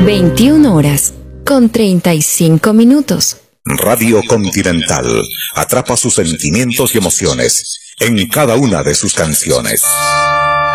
21 horas con 35 minutos. Radio Continental atrapa sus sentimientos y emociones en cada una de sus canciones.